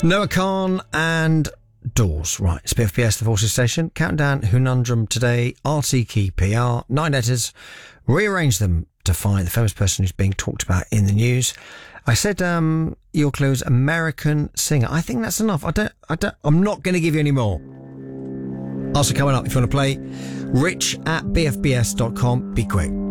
Noah Khan and Doors. Right, it's BFBS, the Forces Station. Countdown, Hunundrum today, RT Key PR, 9 letters. Rearrange them to find the famous person who's being talked about in the news. I said your clues, American singer. I think that's enough. I'm not going to give you any more. Also coming up, if you want to play, rich@bfbs.com. Be quick.